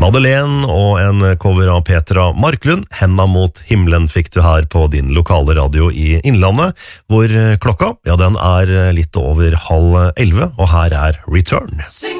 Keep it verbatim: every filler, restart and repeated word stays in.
Madeleine og en cover av Petra Marklund. Henda mot himmelen fikk du her på din lokale radio i Innlandet, hvor klokka, ja, den er litt over halv elleve, og her er Return. Sing